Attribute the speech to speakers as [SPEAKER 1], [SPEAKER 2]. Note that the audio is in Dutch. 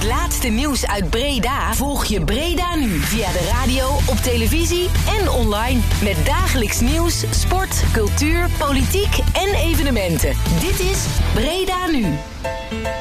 [SPEAKER 1] Het laatste nieuws uit Breda volg je Breda nu via de radio, op televisie en online. Met dagelijks nieuws, sport, cultuur, politiek en evenementen. Dit is Breda nu.